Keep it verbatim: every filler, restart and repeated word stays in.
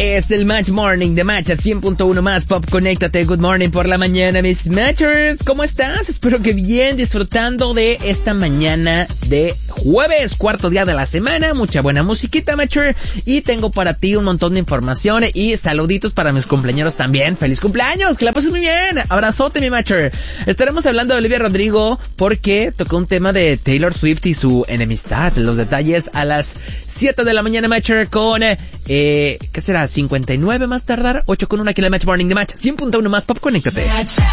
Es el Match Morning de Match a cien punto uno más Pop. Conéctate. Good morning por la mañana, mis Matchers. ¿Cómo estás? Espero que bien, disfrutando de esta mañana de jueves, cuarto día de la semana. Mucha buena musiquita, Matcher. Y tengo para ti un montón de información y saluditos para mis cumpleaños también. ¡Feliz cumpleaños! ¡Que la pases muy bien! Abrazote, mi Matcher. Estaremos hablando de Olivia Rodrigo porque tocó un tema de Taylor Swift y su enemistad. Los detalles a las siete de la mañana, Matcher, con, eh, ¿qué será? cincuenta y nueve más tardar, ocho con uno aquí en el Match Morning de Match, cien punto uno más Pop. Conéctate.